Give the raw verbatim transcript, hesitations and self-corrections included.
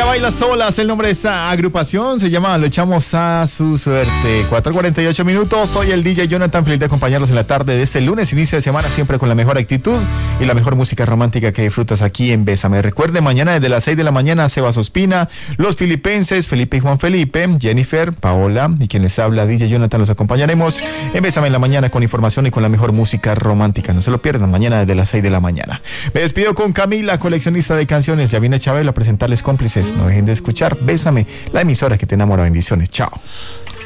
Ella baila sola, es el nombre de esta agrupación, se llama Lo echamos a su suerte. cuatro cuarenta y ocho minutos, soy el D J Jonathan, feliz de acompañarlos en la tarde de este lunes, inicio de semana, siempre con la mejor actitud y la mejor música romántica que disfrutas aquí en Bésame. Recuerde, mañana desde las seis de la mañana, Sebas Ospina, los filipenses, Felipe y Juan Felipe, Jennifer, Paola y quien les habla, D J Jonathan, los acompañaremos en Bésame en la mañana con información y con la mejor música romántica. No se lo pierdan, mañana desde las seis de la mañana. Me despido con Camila, coleccionista de canciones. Ya viene Chabelo a presentarles Cómplices. No dejen de escuchar Bésame, la emisora que te enamora. Bendiciones. Chao.